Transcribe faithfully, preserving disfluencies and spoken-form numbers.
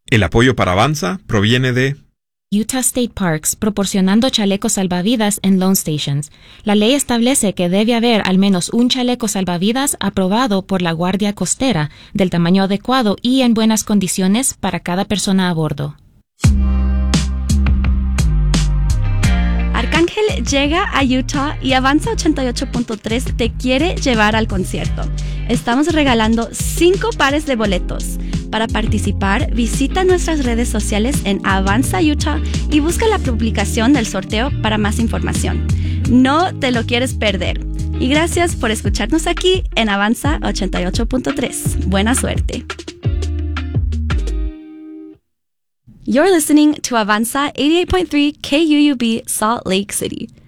El apoyo para Avanza proviene de Utah State Parks, proporcionando chalecos salvavidas en loan stations. La ley establece que debe haber al menos un chaleco salvavidas aprobado por la Guardia Costera, del tamaño adecuado y en buenas condiciones para cada persona a bordo. Arcángel llega a Utah y Avanza ochenta y ocho punto tres te quiere llevar al concierto. Estamos regalando cinco pares de boletos. Para participar, visita nuestras redes sociales en Avanza Utah y busca la publicación del sorteo para más información. No te lo quieres perder. Y gracias por escucharnos aquí en Avanza ochenta y ocho punto tres. Buena suerte. You're listening to Avanza eighty-eight point three K U U B Salt Lake City.